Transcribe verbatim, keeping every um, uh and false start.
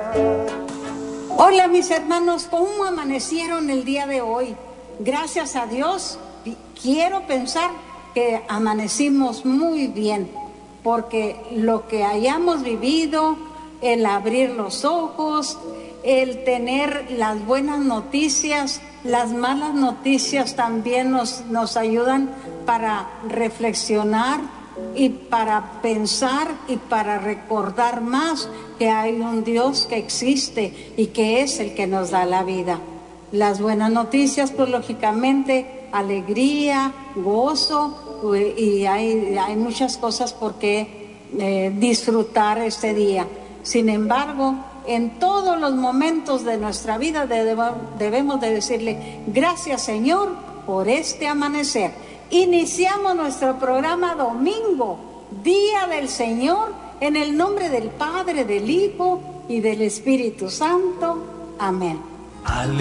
Hola mis hermanos, ¿cómo amanecieron el día de hoy? Gracias a Dios, quiero pensar que amanecimos muy bien, porque lo que hayamos vivido, el abrir los ojos, el tener las buenas noticias, las malas noticias también nos, nos ayudan para reflexionar y para pensar y para recordar más que hay un Dios que existe y que es el que nos da la vida. Las buenas noticias, pues lógicamente, alegría, gozo, y hay, hay muchas cosas por qué eh, disfrutar este día. Sin embargo, en todos los momentos de nuestra vida debemos de decirle, gracias Señor por este amanecer. Iniciamos nuestro programa domingo, Día del Señor, en el nombre del Padre, del Hijo y del Espíritu Santo. Amén.